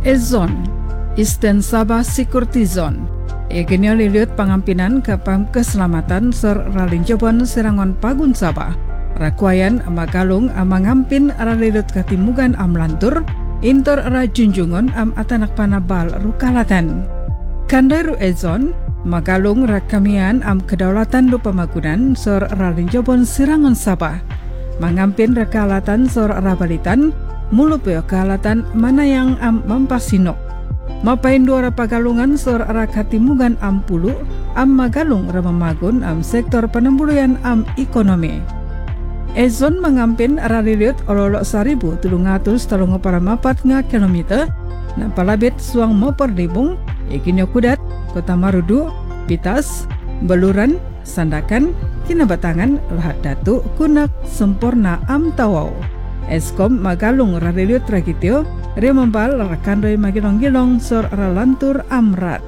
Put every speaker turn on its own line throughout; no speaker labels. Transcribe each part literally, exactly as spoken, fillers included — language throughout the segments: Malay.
Ezon, Eastern Sabah Security Zone. Egenyo liliut pangampinan kapam keselamatan ser ralinjobon serangon pagun Sabah. Rakuayan amagalung amangampin ralilut katimugan amlantur, intor rajunjungon am atanak panabal rukalatan. Kandaru Ezon, magalung rakamian am kedaulatan lupa magunan ser ralinjobon serangon Sabah. Mangampin rekalatan sor rabalitan mulupeo kalatan mana yang am mampasinok. Mapain dua pagalungan sor rakatimugan am pulu am magalung ramamagun am sektor penembuluyan am ekonomi. Ezon mengampin raliliut ololok saribu tulung atus talung para mapat nga kilometer na palabit suang moperdibung ikinyo kudat Kota Marudu, Pitas, Beluran, Sandakan, Kinabatangan, Lahat Datu, Kunak, Sempurna, Am Tawau. Eskom magalung raliliut rakitio, ria membal rakandoi magilong-gilong sor ralantur amrat.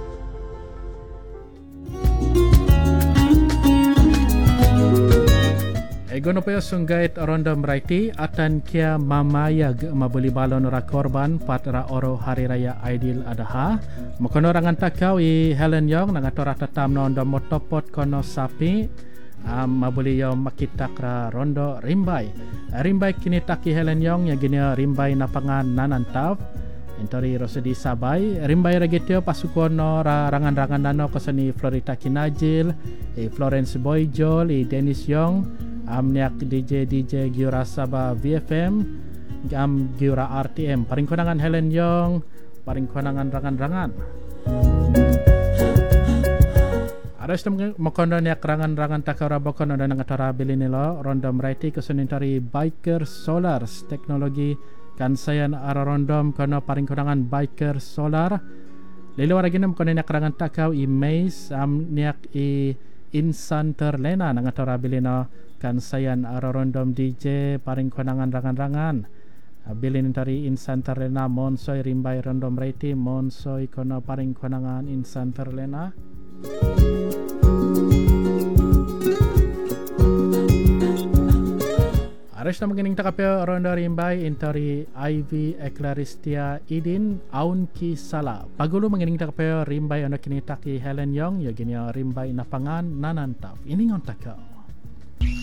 Egono payo sunggait ronda meraiti atan kia mamayag mabuli balon ra korban patra oro hari raya Aidil Adha. Makono rangan takau i Helen Yong nangatora tatam nondo motopot kono sapi um, mabuli yo makitak ra rondo rimbai. Rimbai kini taki Helen Yong ya gini rimbai napangan nanantav. Entori rosedi sabai rimbai regitio pasukono ra rangan-rangan dano kosani Florita Kinajil, i Florence Boyjol, i Dennis Yong, amniak D J D J Giura Sabah V F M, am Giura R T M. Paring konangan Helen Yong, paring konangan rangan-rangan. Aras tem makondo niak rangan-rangan takara bokono dan ngatara bilinilo ronda meraiti kesunintari Biker Solars teknologi kansayan ara rondom kono paring konangan Biker Solar. Lilo aragina makondo niak rangan takau i Maze am niak i Insan Terlena nangatara bilino kansayan ara rondom D J paring konangan rangan-rangan. Bilin tari Insan Terlena monsoy rimbai rondom reiti monsoy kono paring konangan Insan Terlena. Ares na magining takapyo ronda rimbai intari Ivy Eclaristia Idin Aun Ki Sala. Pagulo magining takapyo rimbai ono kinitaki Helen Yong yo ginyo rimbai napangan nanantav. Iningon takao.